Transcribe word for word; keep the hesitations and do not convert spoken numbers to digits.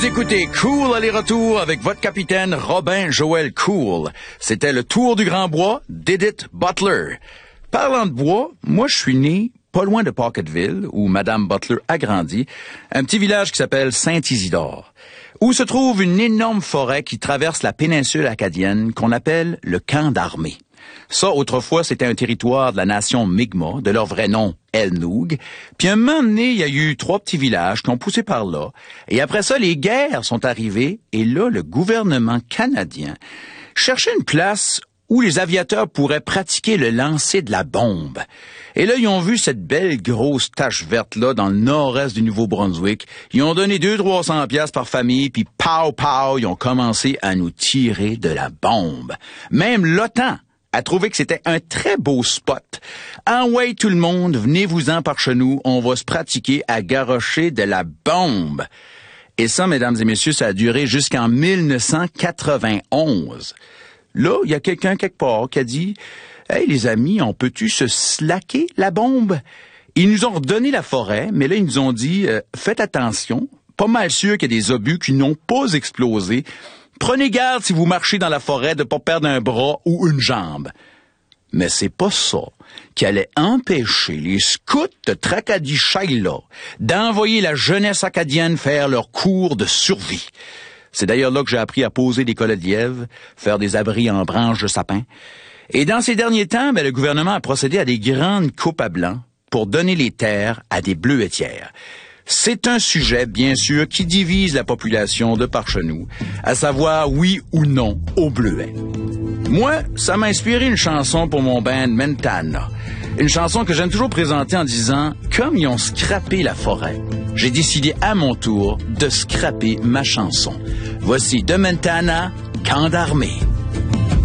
Vous écoutez Cool aller-retour avec votre capitaine Robin Joël Cool. C'était le tour du Grand Bois d'Edith Butler. Parlant de bois, moi je suis né pas loin de Pocketville, où Madame Butler a grandi, un petit village qui s'appelle Saint-Isidore, où se trouve une énorme forêt qui traverse la péninsule acadienne qu'on appelle le camp d'armée. Ça, autrefois, c'était un territoire de la nation Mi'kmaq, de leur vrai nom, Elnoog. Puis un moment donné, il y a eu trois petits villages qui ont poussé par là. Et après ça, les guerres sont arrivées. Et là, le gouvernement canadien cherchait une place où les aviateurs pourraient pratiquer le lancer de la bombe. Et là, ils ont vu cette belle grosse tache verte-là dans le nord-est du Nouveau-Brunswick. Ils ont donné deux, trois cents piastres par famille, puis pow, pow, ils ont commencé à nous tirer de la bombe. Même l'OTAN a trouvé que c'était un très beau spot. En ouais, tout le monde, venez-vous-en par chez nous, on va se pratiquer à garrocher de la bombe. Et ça, mesdames et messieurs, ça a duré jusqu'en mille neuf cent quatre-vingt-onze. Là, il y a quelqu'un quelque part qui a dit « Hey, les amis, on peut-tu se slacker la bombe? » Ils nous ont redonné la forêt, mais là, ils nous ont dit euh, « Faites attention, pas mal sûr qu'il y a des obus qui n'ont pas explosé. Prenez garde si vous marchez dans la forêt de pas perdre un bras ou une jambe. » Mais c'est pas ça qui allait empêcher les scouts de Tracadie-Shaila d'envoyer la jeunesse acadienne faire leur cours de survie. C'est d'ailleurs là que j'ai appris à poser des collets de lièvre, faire des abris en branches de sapin. Et dans ces derniers temps, ben, le gouvernement a procédé à des grandes coupes à blanc pour donner les terres à des bleuetières. C'est un sujet, bien sûr, qui divise la population de par chez nous, à savoir oui ou non aux bleuets. Moi, ça m'a inspiré une chanson pour mon band Mentana. Une chanson que j'aime toujours présenter en disant « Comme ils ont scrappé la forêt, j'ai décidé à mon tour de scraper ma chanson. » Voici de Mentana, Camp d'armée.